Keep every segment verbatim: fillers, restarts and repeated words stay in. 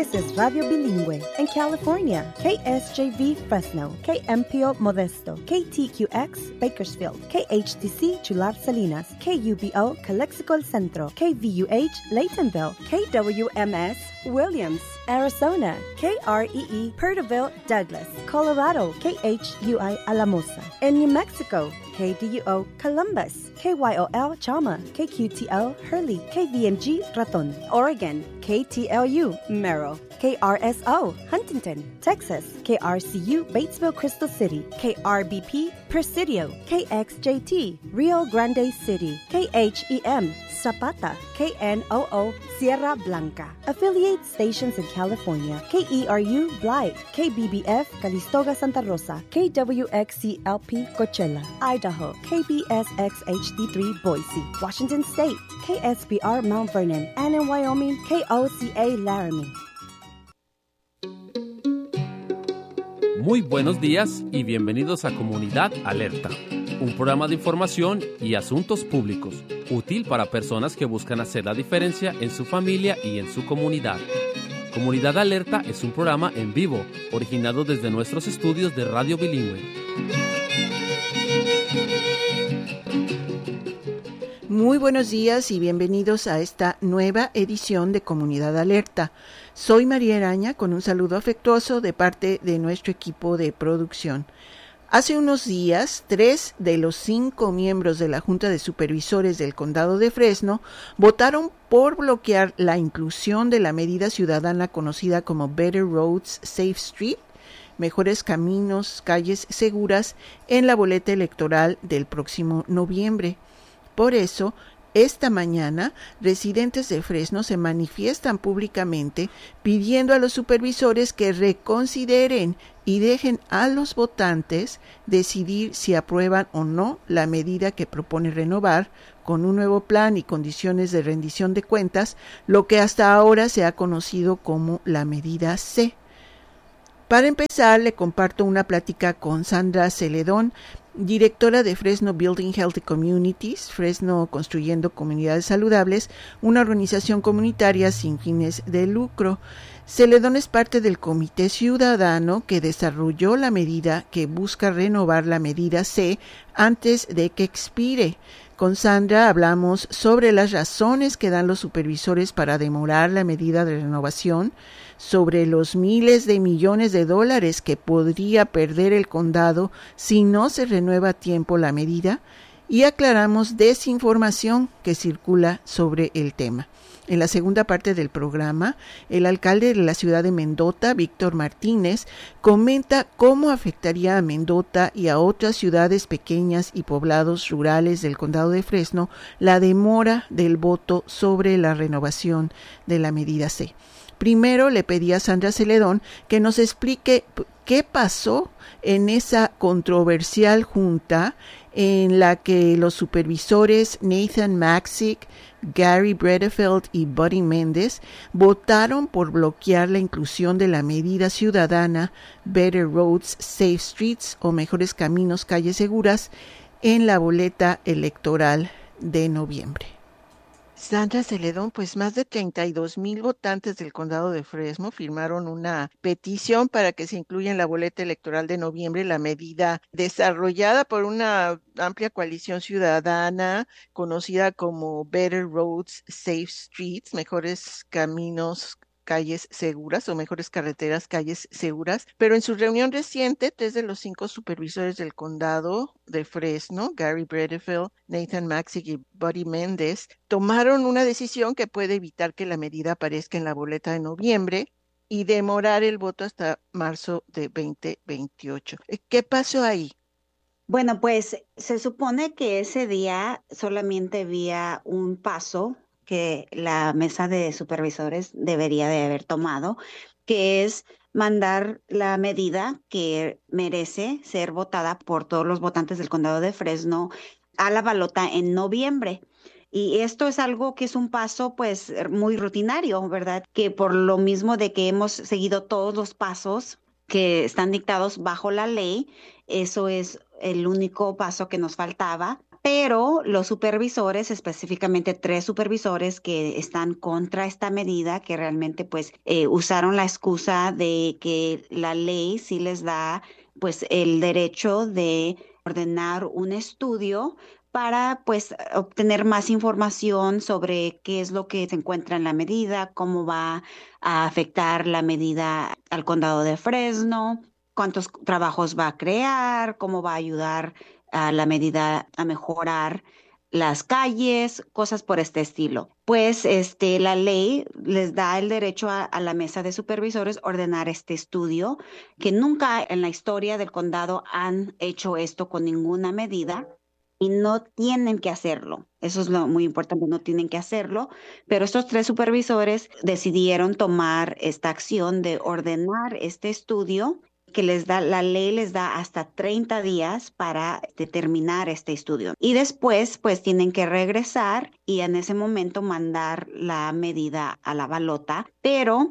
This is Radio Bilingüe in California. K S J V Fresno, K M P O Modesto, K T Q X Bakersfield, K H T C Chular Salinas, K U B O Calexico El Centro, K V U H Laytonville, K W M S Williams, Arizona, K R E E Perterville Douglas, Colorado, K H U I Alamosa. In New Mexico, K D U O Columbus, K Y O L Chama, K Q T L Hurley, K V M G Raton. Oregon, K T L U Merrill, K R S O Huntington. Texas, K R C U Batesville Crystal City, K R B P Presidio, K X J T Rio Grande City, K H E M Zapata, K N O O Sierra Blanca. Affiliate stations in California, K E R U Blythe, K B B F Calistoga Santa Rosa, K W X C L P Coachella, Idaho, K B S X H D three Boise, Washington State, K S B R Mount Vernon, and in Wyoming, K O C A Laramie. Muy buenos días y bienvenidos a Comunidad Alerta, un programa de información y asuntos públicos, útil para personas que buscan hacer la diferencia en su familia y en su comunidad. Comunidad Alerta es un programa en vivo, originado desde nuestros estudios de Radio Bilingüe. Muy buenos días y bienvenidos a esta nueva edición de Comunidad Alerta. Soy María Araña con un saludo afectuoso de parte de nuestro equipo de producción. Hace unos días, tres de los cinco miembros de la Junta de Supervisores del Condado de Fresno votaron por bloquear la inclusión de la medida ciudadana conocida como Better Roads, Safe Street, Mejores Caminos, Calles Seguras, en la boleta electoral del próximo noviembre. Por eso, esta mañana, residentes de Fresno se manifiestan públicamente pidiendo a los supervisores que reconsideren y dejen a los votantes decidir si aprueban o no la medida que propone renovar, con un nuevo plan y condiciones de rendición de cuentas, lo que hasta ahora se ha conocido como la medida C. Para empezar, le comparto una plática con Sandra Celedón, directora de Fresno Building Healthy Communities, Fresno Construyendo Comunidades Saludables, una organización comunitaria sin fines de lucro. Celedón es parte del Comité Ciudadano que desarrolló la medida que busca renovar la medida C antes de que expire. Con Sandra hablamos sobre las razones que dan los supervisores para demorar la medida de renovación, sobre los miles de millones de dólares que podría perder el condado si no se renueva a tiempo la medida, y aclaramos desinformación que circula sobre el tema. En la segunda parte del programa, el alcalde de la ciudad de Mendota, Víctor Martínez, comenta cómo afectaría a Mendota y a otras ciudades pequeñas y poblados rurales del condado de Fresno la demora del voto sobre la renovación de la medida C. Primero le pedí a Sandra Celedón que nos explique qué pasó en esa controversial junta en la que los supervisores Nathan Maxick, Gary Bredefeld y Buddy Méndez votaron por bloquear la inclusión de la medida ciudadana Better Roads, Safe Streets o Mejores Caminos, Calles Seguras en la boleta electoral de noviembre. Sandra Celedón, pues más de treinta y dos mil votantes del condado de Fresno firmaron una petición para que se incluya en la boleta electoral de noviembre la medida desarrollada por una amplia coalición ciudadana conocida como Better Roads, Safe Streets, Mejores Caminos, Calles Seguras o Mejores Carreteras, Calles Seguras, pero en su reunión reciente, tres de los cinco supervisores del condado de Fresno, Gary Bredefeld, Nathan Maxick y Buddy Méndez, tomaron una decisión que puede evitar que la medida aparezca en la boleta de noviembre y demorar el voto hasta marzo de veinte veintiocho. ¿Qué pasó ahí? Bueno, pues se supone que ese día solamente había un paso que la mesa de supervisores debería de haber tomado, que es mandar la medida que merece ser votada por todos los votantes del condado de Fresno a la balota en noviembre. Y esto es algo que es un paso pues muy rutinario, ¿verdad? Que por lo mismo de que hemos seguido todos los pasos que están dictados bajo la ley, eso es el único paso que nos faltaba pero los supervisores, específicamente tres supervisores que están contra esta medida, que realmente pues eh, usaron la excusa de que la ley sí les da pues el derecho de ordenar un estudio para pues obtener más información sobre qué es lo que se encuentra en la medida, cómo va a afectar la medida al condado de Fresno, cuántos trabajos va a crear, cómo va a ayudar a la medida a mejorar las calles, cosas por este estilo. Pues este, la ley les da el derecho a, a la mesa de supervisores ordenar este estudio, que nunca en la historia del condado han hecho esto con ninguna medida y no tienen que hacerlo. Eso es lo muy importante, no tienen que hacerlo, pero estos tres supervisores decidieron tomar esta acción de ordenar este estudio que les da, la ley les da hasta treinta días para determinar este estudio. Y después, pues tienen que regresar y en ese momento mandar la medida a la balota, pero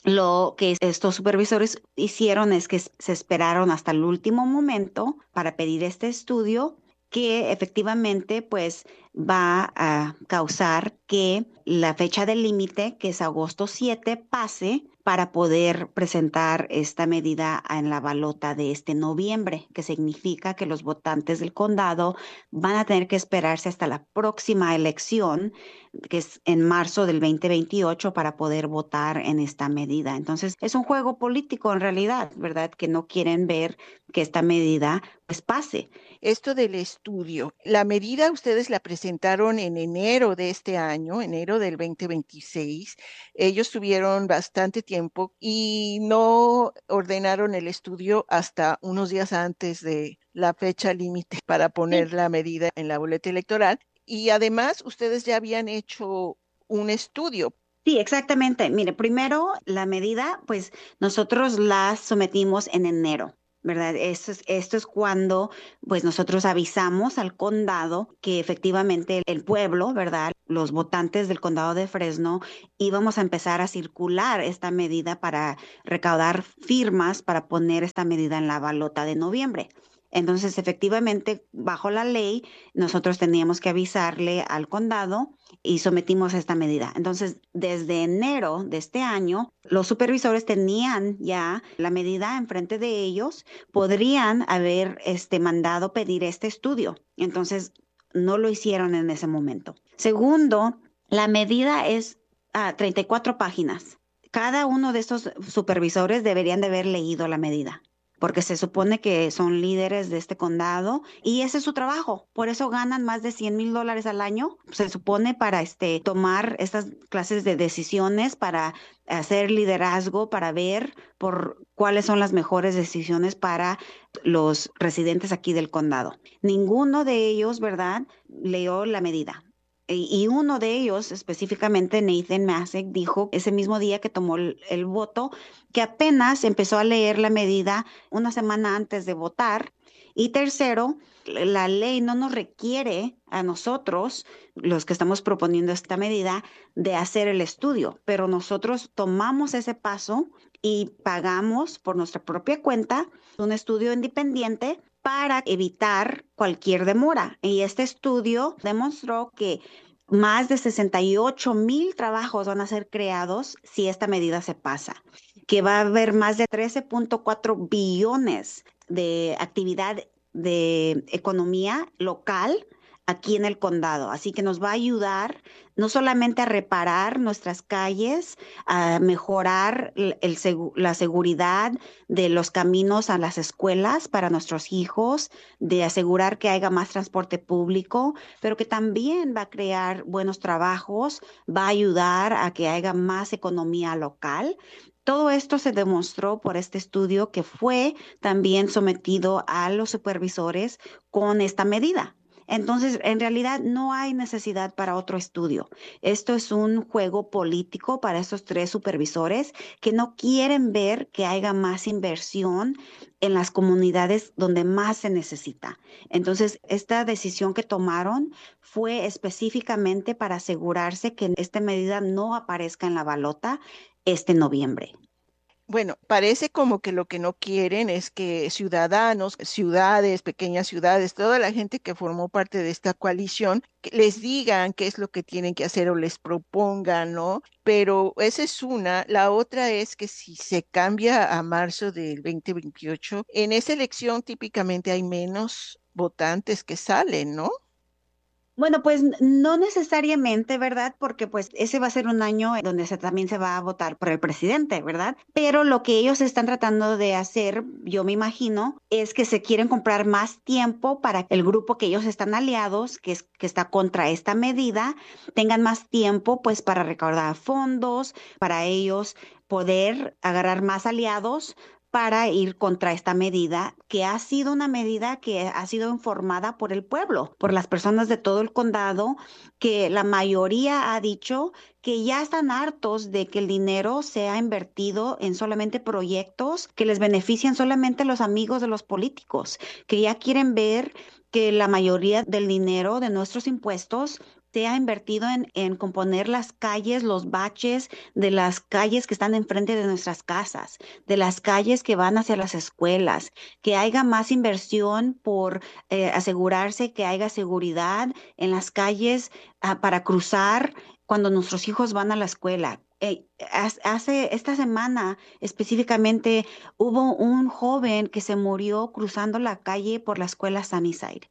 lo que estos supervisores hicieron es que se esperaron hasta el último momento para pedir este estudio que efectivamente pues va a causar que la fecha del límite, que es agosto siete, pase para poder presentar esta medida en la balota de este noviembre, que significa que los votantes del condado van a tener que esperarse hasta la próxima elección, que es en marzo del veinte veintiocho, para poder votar en esta medida. Entonces, es un juego político en realidad, ¿verdad? Que no quieren ver que esta medida pues pase. Esto del estudio, la medida ustedes la presentaron en enero de este año, enero del veinte veintiséis. Ellos tuvieron bastante tiempo y no ordenaron el estudio hasta unos días antes de la fecha límite para poner Sí. la medida en la boleta electoral. Y además, ustedes ya habían hecho un estudio. Sí, exactamente. Mire, primero la medida, pues nosotros la sometimos en enero, ¿verdad? Esto es, esto es cuando, pues nosotros avisamos al condado que efectivamente el pueblo, ¿verdad? Los votantes del condado de Fresno íbamos a empezar a circular esta medida para recaudar firmas para poner esta medida en la balota de noviembre. Entonces, efectivamente, bajo la ley, nosotros teníamos que avisarle al condado y sometimos esta medida. Entonces, desde enero de este año, los supervisores tenían ya la medida enfrente de ellos, podrían haber este, mandado pedir este estudio. Entonces, no lo hicieron en ese momento. Segundo, la medida es a treinta y cuatro páginas. Cada uno de estos supervisores deberían de haber leído la medida, porque se supone que son líderes de este condado y ese es su trabajo. Por eso ganan más de cien mil dólares al año, se supone, para este, tomar estas clases de decisiones, para hacer liderazgo, para ver por cuáles son las mejores decisiones para los residentes aquí del condado. Ninguno de ellos, ¿verdad?, leyó la medida. Y uno de ellos, específicamente Nathan Masek, dijo ese mismo día que tomó el, el voto que apenas empezó a leer la medida una semana antes de votar. Y tercero, la ley no nos requiere a nosotros, los que estamos proponiendo esta medida, de hacer el estudio, pero nosotros tomamos ese paso y pagamos por nuestra propia cuenta un estudio independiente para evitar cualquier demora. Y este estudio demostró que más de sesenta y ocho mil trabajos van a ser creados si esta medida se pasa, que va a haber más de trece punto cuatro billones de actividad de economía local aquí en el condado. Así que nos va a ayudar no solamente a reparar nuestras calles, a mejorar el, el, la seguridad de los caminos a las escuelas para nuestros hijos, de asegurar que haya más transporte público, pero que también va a crear buenos trabajos, va a ayudar a que haya más economía local. Todo esto se demostró por este estudio que fue también sometido a los supervisores con esta medida. Entonces, en realidad no hay necesidad para otro estudio. Esto es un juego político para estos tres supervisores que no quieren ver que haya más inversión en las comunidades donde más se necesita. Entonces, esta decisión que tomaron fue específicamente para asegurarse que esta medida no aparezca en la balota este noviembre. Bueno, parece como que lo que no quieren es que ciudadanos, ciudades, pequeñas ciudades, toda la gente que formó parte de esta coalición, que les digan qué es lo que tienen que hacer o les propongan, ¿no? Pero esa es una. La otra es que si se cambia a marzo del veinte veintiocho, en esa elección típicamente hay menos votantes que salen, ¿no? Bueno, pues n- no necesariamente, ¿verdad? Porque pues ese va a ser un año en donde se, también se va a votar por el presidente, ¿verdad? Pero lo que ellos están tratando de hacer, yo me imagino, es que se quieren comprar más tiempo para que el grupo que ellos están aliados, que es que está contra esta medida, tengan más tiempo pues para recaudar fondos, para ellos poder agarrar más aliados para ir contra esta medida, que ha sido una medida que ha sido informada por el pueblo, por las personas de todo el condado, que la mayoría ha dicho que ya están hartos de que el dinero sea invertido en solamente proyectos que les benefician solamente a los amigos de los políticos, que ya quieren ver que la mayoría del dinero de nuestros impuestos sea invertido en, en componer las calles, los baches de las calles que están enfrente de nuestras casas, de las calles que van hacia las escuelas, que haya más inversión por eh, asegurarse que haya seguridad en las calles ah, para cruzar cuando nuestros hijos van a la escuela. Eh, haz- hace esta semana específicamente hubo un joven que se murió cruzando la calle por la escuela Sunnyside.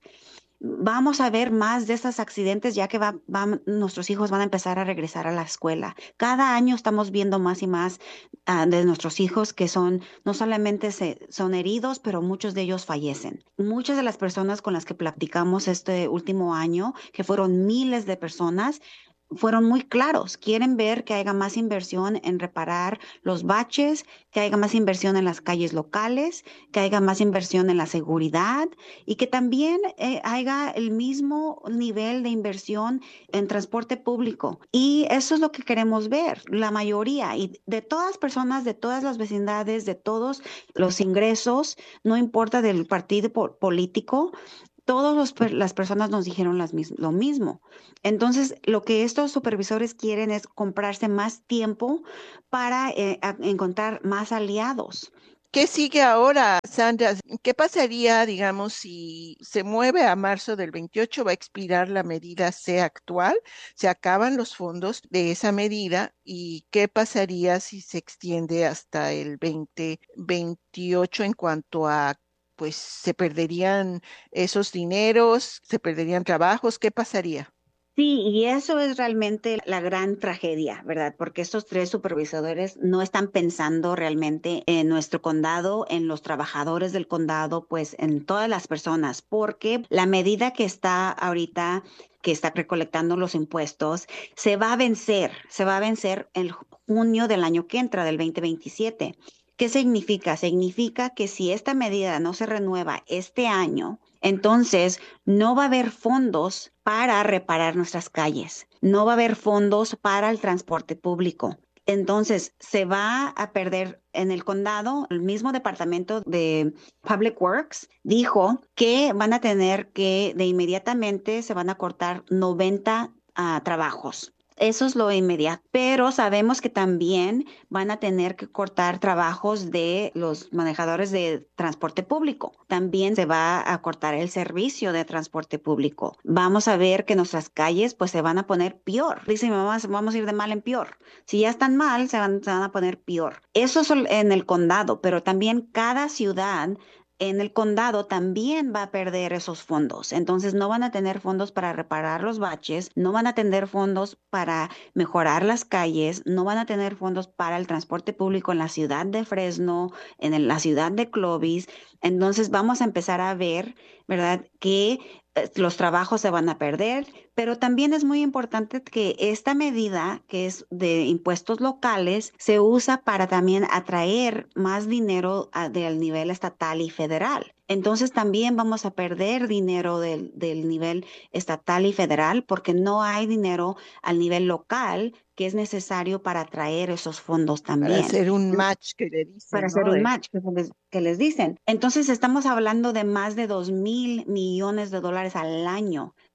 Vamos a ver más de estos accidentes ya que va, va- nuestros hijos van a empezar a regresar a la escuela. Cada año estamos viendo más y más ah, de nuestros hijos que son, no solamente se, son heridos, pero muchos de ellos fallecen. Muchas de las personas con las que platicamos este último año, que fueron miles de personas, fueron muy claros. Quieren ver que haya más inversión en reparar los baches, que haya más inversión en las calles locales, que haya más inversión en la seguridad y que también eh, haya el mismo nivel de inversión en transporte público. Y eso es lo que queremos ver, la mayoría, y de todas las personas, de todas las vecindades, de todos los ingresos, no importa del partido po- político, todas las personas nos dijeron las mis- lo mismo. Entonces, lo que estos supervisores quieren es comprarse más tiempo para eh, a- encontrar más aliados. ¿Qué sigue ahora, Sandra? ¿Qué pasaría, digamos, si se mueve a marzo del veintiocho? Va a expirar la medida C actual, se acaban los fondos de esa medida y qué pasaría si se extiende hasta el veinte veintiocho en cuanto a, pues, se perderían esos dineros, se perderían trabajos, ¿qué pasaría? Sí, y eso es realmente la gran tragedia, ¿verdad? Porque estos tres supervisores no están pensando realmente en nuestro condado, en los trabajadores del condado, pues en todas las personas, porque la medida que está ahorita, que está recolectando los impuestos, se va a vencer, se va a vencer en junio del año que entra, del dos mil veintisiete. ¿Qué significa? Significa que si esta medida no se renueva este año, entonces no va a haber fondos para reparar nuestras calles, no va a haber fondos para el transporte público. Entonces se va a perder en el condado, el mismo departamento de Public Works dijo que van a tener que de inmediatamente se van a cortar noventa ah, trabajos. Eso es lo inmediato, pero sabemos que también van a tener que cortar trabajos de los manejadores de transporte público. También se va a cortar el servicio de transporte público. Vamos a ver que nuestras calles pues se van a poner peor. Dice mi mamá, vamos a ir de mal en peor. Si ya están mal, se van, se van a poner peor. Eso es en el condado, pero también cada ciudad en el condado también va a perder esos fondos. Entonces no van a tener fondos para reparar los baches, no van a tener fondos para mejorar las calles, no van a tener fondos para el transporte público en la ciudad de Fresno, en el- la ciudad de Clovis. Entonces vamos a empezar a ver, ¿verdad? Que eh, los trabajos se van a perder, pero también es muy importante que esta medida, que es de impuestos locales, se usa para también atraer más dinero a- del nivel estatal y federal. Entonces también vamos a perder dinero del, del nivel estatal y federal porque no hay dinero al nivel local que es necesario para atraer esos fondos Para también hacer un match que le para dicen, hacer ¿no? un De match que les, que les dicen. Entonces estamos hablando de más de dos mil millones de dólares al año que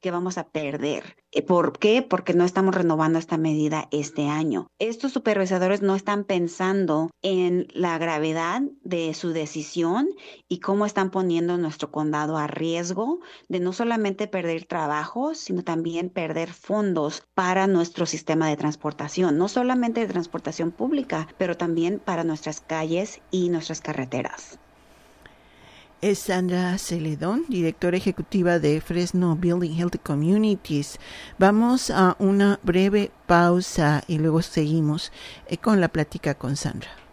que vamos a perder. ¿Por qué? Porque no estamos renovando esta medida este año. Estos supervisadores no están pensando en la gravedad de su decisión y cómo están poniendo nuestro condado a riesgo de no solamente perder trabajo, sino también perder fondos para nuestro sistema de transportación, no solamente de transportación pública, pero también para nuestras calles y nuestras carreteras. Es Sandra Celedón, directora ejecutiva de Fresno Building Healthy Communities. Vamos a una breve pausa y luego seguimos con la plática con Sandra.